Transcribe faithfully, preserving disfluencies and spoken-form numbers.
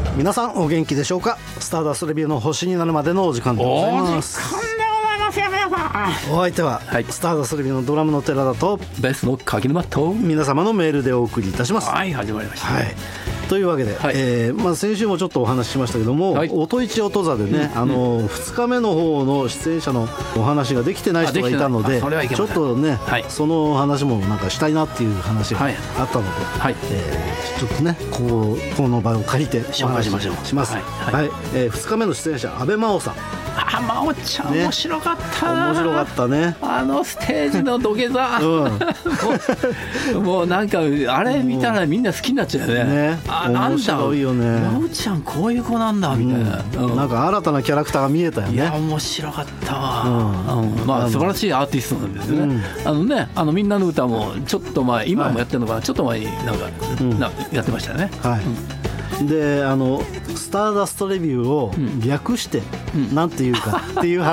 皆さんお元気でしょうか。スターダストレビューの星になるまでのお時間でございます。 お時間でございますよ皆さん。 お相手は、 はい、 スターダストレビューのドラムの寺田とベースの柿沼と皆様のメールでお送りいたします。 はい、始まりました、 はい、というわけで、はい、えーまあ、先週もちょっとお話ししましたけども、はい、音一音座でね、うん、あのふつかめの方の出演者のお話ができてない人がいたので、ちょっとね、はい、その話もなんかしたいなっていう話があったので、はい、えー、ちょっとねこうこの場を借りて紹介しましょうします。はいはいはい、えー、ふつかめの出演者阿部真央さん。 あ、真央ちゃん、ね、面白かったな。 面白かったね、 あのステージの土下座、うん、も, うもうなんかあれ見たらみんな好きになっちゃうよ ね, ねあなんだ面白いよね。真央ちゃんこういう子なんだみたいな、うんうん、なんか新たなキャラクターが見えたよね。いや面白かったわ、うんうん、まあ素晴らしいアーティストなんですよね、うん、あのねあのみんなの歌もちょっと前今もやってるのかな、はい、ちょっと前になんか、うん、なやってましたよね。はい、うん、であのスターダストレビューを略して、うん、なんていうかっていう話